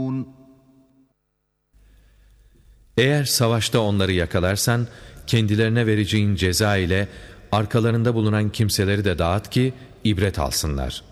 Eğer savaşta onları yakalarsan, kendilerine vereceğin ceza ile arkalarında bulunan kimseleri de dağıt ki ibret alsınlar.